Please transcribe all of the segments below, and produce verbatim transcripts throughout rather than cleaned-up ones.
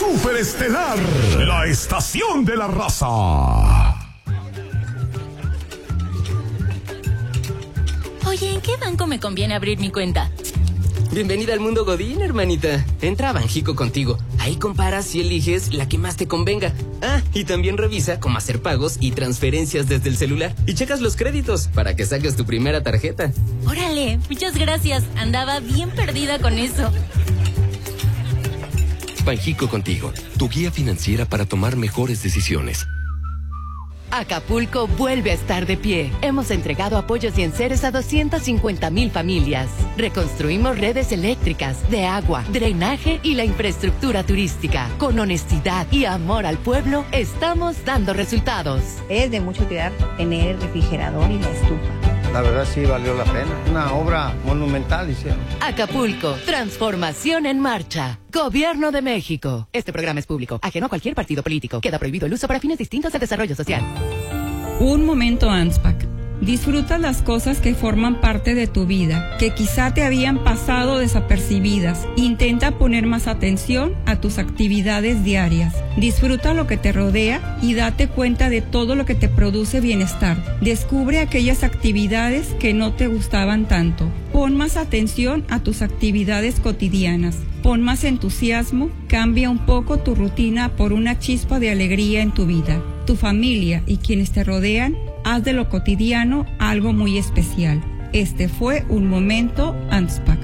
Superestelar, la estación de la raza. Oye, ¿en qué banco me conviene abrir mi cuenta? Bienvenida al mundo Godín, hermanita. Entra a Banjico Contigo. Ahí comparas y eliges la que más te convenga. Ah, y también revisa cómo hacer pagos y transferencias desde el celular. Y checas los créditos para que saques tu primera tarjeta. Órale, muchas gracias. Andaba bien perdida con eso. Banjico Contigo, tu guía financiera para tomar mejores decisiones. Acapulco vuelve a estar de pie. Hemos entregado apoyos y enseres a doscientas cincuenta mil familias. Reconstruimos redes eléctricas, de agua, drenaje y la infraestructura turística. Con honestidad y amor al pueblo, estamos dando resultados. Es de mucha utilidad tener el refrigerador y la estufa. La verdad sí valió la pena. Una obra monumental hicieron. Acapulco, transformación en marcha. Gobierno de México. Este programa es público, ajeno a cualquier partido político. Queda prohibido el uso para fines distintos del desarrollo social. Un momento ANSPAC. Disfruta las cosas que forman parte de tu vida, que quizá te habían pasado desapercibidas. Intenta poner más atención a tus actividades diarias. Disfruta lo que te rodea y date cuenta de todo lo que te produce bienestar. Descubre aquellas actividades que no te gustaban tanto. Pon más atención a tus actividades cotidianas. Pon más entusiasmo, cambia un poco tu rutina por una chispa de alegría en tu vida. Tu familia y quienes te rodean, haz de lo cotidiano algo muy especial. Este fue un momento ANSPAC.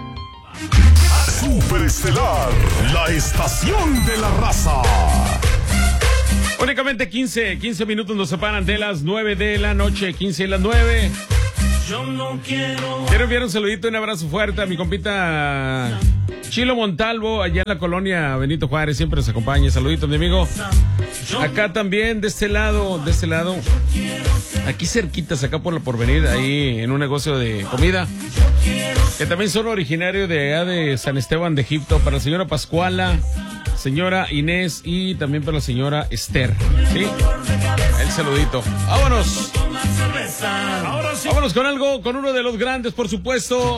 Superestelar, la estación de la raza. Únicamente quince, quince minutos nos separan de las nueve de la noche, quince y las nueve. Yo no quiero. Quiero enviar un saludito, un abrazo fuerte a mi compita Chilo Montalvo, allá en la colonia Benito Juárez, siempre nos acompaña. Saludito, mi amigo. Acá también, de este lado, de este lado, aquí cerquitas, acá por la Porvenir, ahí en un negocio de comida, que también son originarios de allá de San Esteban de Egipto, para la señora Pascuala, señora Inés y también para la señora Esther, ¿sí? El saludito. ¡Vámonos! Vámonos con algo, con uno de los grandes, por supuesto.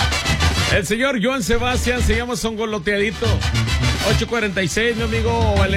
El señor Joan Sebastián, se llama Songoloteadito. ocho cuarenta y seis, mi amigo Valerio.